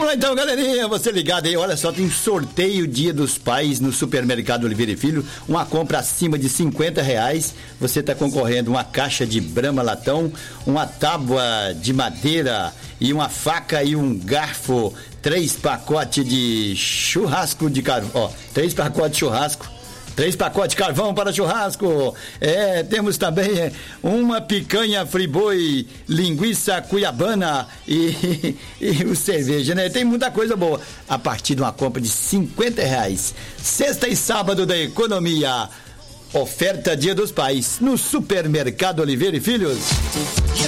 lá então, galerinha, você ligado aí, olha só, tem um sorteio Dia dos Pais no Supermercado Oliveira e Filho, uma compra acima de R$50, você tá concorrendo uma caixa de Brahma latão, uma tábua de madeira e uma faca e um garfo, 3 pacotes de churrasco de carvão, ó, 3 pacotes de churrasco, 3 pacotes de carvão para churrasco. Temos também uma picanha friboi, linguiça cuiabana e o cerveja, né? Tem muita coisa boa. A partir de uma compra de R$50. Sexta e sábado da economia. Oferta Dia dos Pais no Supermercado Oliveira e Filhos.